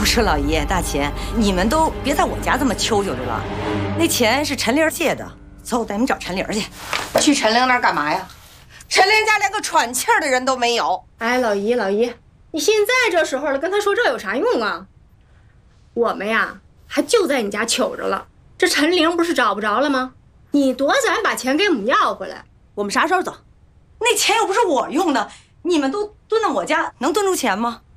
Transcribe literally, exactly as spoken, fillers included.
我说老爷大钱，你们都别在我家这么求求着了，那钱是陈玲借的，走，我带你们找陈玲去。去陈玲那儿干嘛呀？陈玲家连个喘气儿的人都没有。 哎，老姨老姨，你现在这时候了，跟他说这有啥用啊？我们呀，还就在你家求着了。这陈玲不是找不着了吗？你多咱把钱给我们要回来。 我们啥时候走？ 那钱又不是我用的，你们都蹲到我家，能蹲住钱吗？